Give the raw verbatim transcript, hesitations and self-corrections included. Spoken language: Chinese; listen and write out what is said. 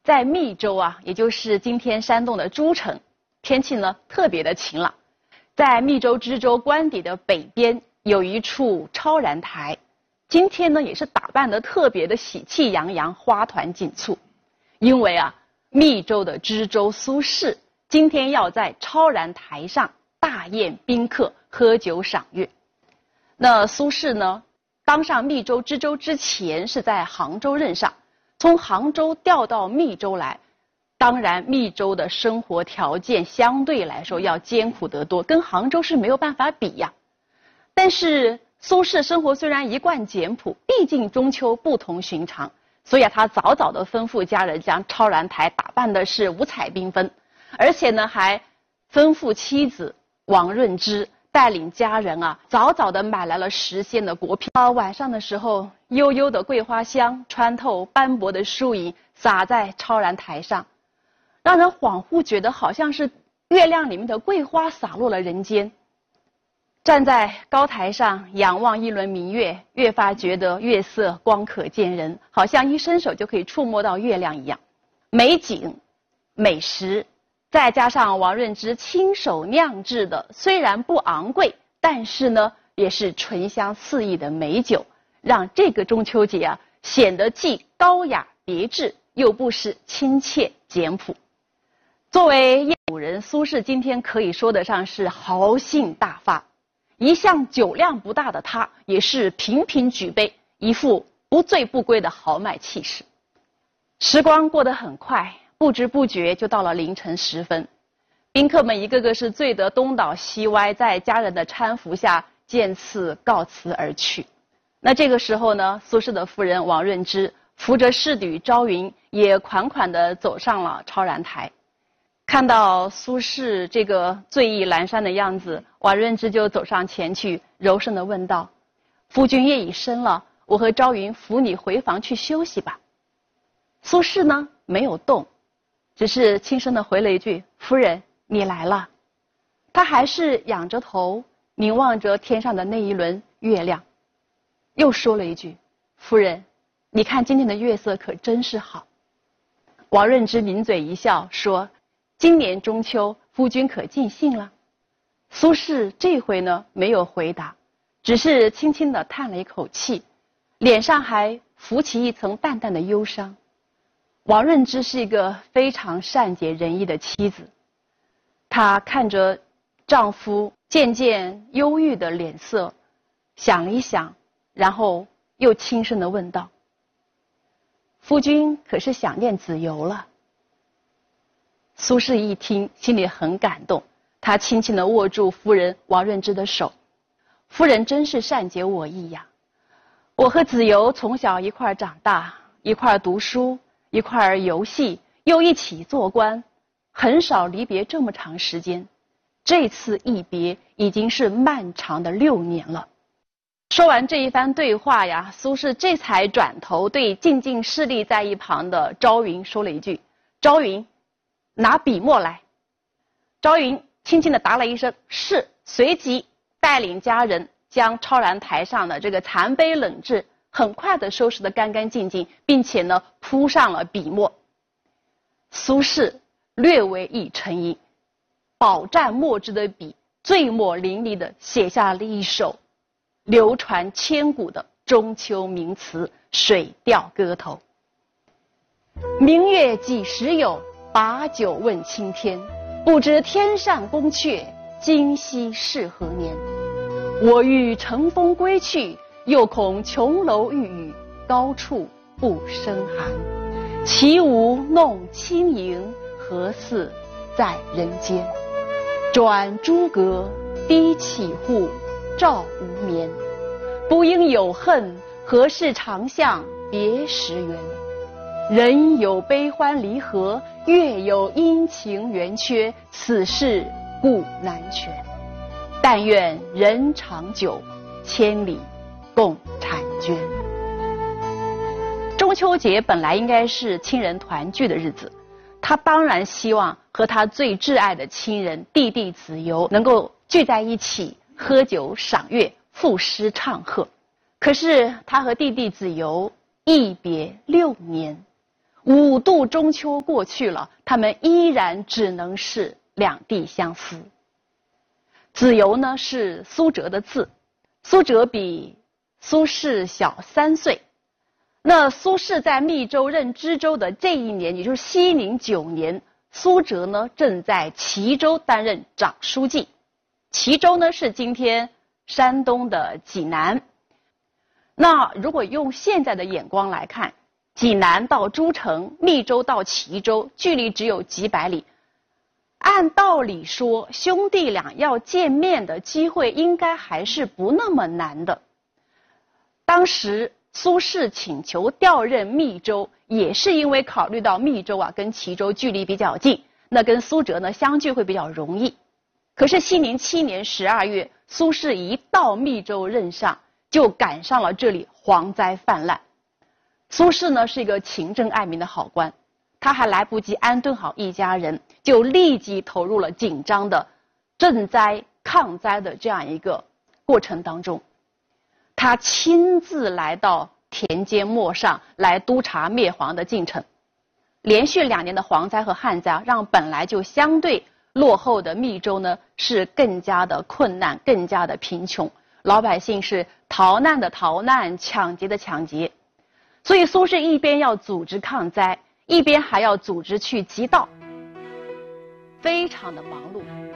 在密州啊，也就是今天山东的诸城，天气呢特别的晴朗。在密州知州官邸的北边有一处超然台，今天呢也是打扮得特别的喜气洋洋，花团锦簇。因为啊，密州的知州苏轼今天要在超然台上大宴宾客，喝酒赏月。那苏轼呢，当上密州知州之前是在杭州任上，从杭州调到密州来，当然密州的生活条件相对来说要艰苦得多，跟杭州是没有办法比呀。但是苏轼生活虽然一贯简朴，毕竟中秋不同寻常，所以啊，他早早的吩咐家人将超然台打扮的是五彩缤纷，而且呢还吩咐妻子王润之带领家人啊，早早的买来了时鲜的果品。啊，晚上的时候，悠悠的桂花香穿透斑驳的树影，洒在超然台上，让人恍惚觉得好像是月亮里面的桂花洒落了人间。站在高台上仰望一轮明月，越发觉得月色光可见人，好像一伸手就可以触摸到月亮一样。美景、美食，再加上王润之亲手酿制的，虽然不昂贵，但是呢也是醇香四溢的美酒，让这个中秋节啊显得既高雅别致，又不失亲切简朴。作为宴主人，苏轼今天可以说得上是豪兴大发。一向酒量不大的他，也是频频举杯，一副不醉不归的豪迈气势。时光过得很快，不知不觉就到了凌晨时分，宾客们一个个是醉得东倒西歪，在家人的搀扶下渐次告辞而去。那这个时候呢，苏轼的夫人王润之扶着侍女朝云，也款款地走上了超然台。看到苏轼这个醉意阑珊的样子，王润之就走上前去，柔声地问道：“夫君夜已深了，我和朝云扶你回房去休息吧。”苏轼呢没有动，只是轻声地回了一句：“夫人，你来了。”他还是仰着头凝望着天上的那一轮月亮，又说了一句：“夫人，你看今天的月色可真是好。”王润之抿嘴一笑说：“今年中秋，夫君可尽兴了？”苏轼这回呢没有回答，只是轻轻地叹了一口气，脸上还浮起一层淡淡的忧伤。王润之是一个非常善解人意的妻子，她看着丈夫渐渐忧郁的脸色，想了一想，然后又轻声地问道：“夫君可是想念子由了？”苏轼一听，心里很感动，他轻轻地握住夫人王润之的手：“夫人真是善解我意呀！我和子由从小一块长大，一块读书，一块游戏，又一起做官，很少离别这么长时间。这次一别，已经是漫长的六年了。”说完这一番对话呀，苏轼这才转头对静静侍立在一旁的朝云说了一句：“朝云，拿笔墨来。”朝云轻轻地答了一声是，随即带领家人将超然台上的这个残杯冷炙很快地收拾得干干净净，并且呢铺上了笔墨。苏轼略微一沉吟，饱蘸墨汁的笔醉墨淋漓地写下了一首流传千古的中秋名词《水调歌头》：“明月几时有？把酒问青天。不知天上宫阙，今夕是何年？我欲乘风归去，又恐琼楼玉宇，高处不胜寒。起舞弄清影，何似在人间？转朱阁，低绮户，照无眠。不应有恨，何事长向别时圆？人有悲欢离合，月有阴晴圆缺，此事古难全。但愿人长久，千里共婵娟。”中秋节本来应该是亲人团聚的日子，他当然希望和他最挚爱的亲人弟弟子由能够聚在一起，喝酒赏月，赋诗唱和。可是他和弟弟子由一别六年， 五度中秋过去了，他们依然只能是两地相思。子由呢是苏辙的字，苏辙比苏轼小三岁。那苏轼在密州任知州的这一年，也就是熙宁九年，苏辙呢正在齐州担任长书记。齐州呢是今天山东的济南。那如果用现在的眼光来看，济南到诸城，密州到齐州，距离只有几百里。按道理说，兄弟俩要见面的机会应该还是不那么难的。当时苏轼请求调任密州，也是因为考虑到密州啊跟齐州距离比较近，那跟苏辙呢相聚会比较容易。可是熙宁七年十二月，苏轼一到密州任上，就赶上了这里蝗灾泛滥。苏轼呢是一个勤政爱民的好官，他还来不及安顿好一家人，就立即投入了紧张的赈灾抗灾的这样一个过程当中。他亲自来到田间陌上，来督察灭蝗的进程。连续两年的蝗灾和旱灾，让本来就相对落后的密州呢是更加的困难，更加的贫穷，老百姓是逃难的逃难，抢劫的抢劫。所以苏轼一边要组织抗灾，一边还要组织去集道，非常的忙碌。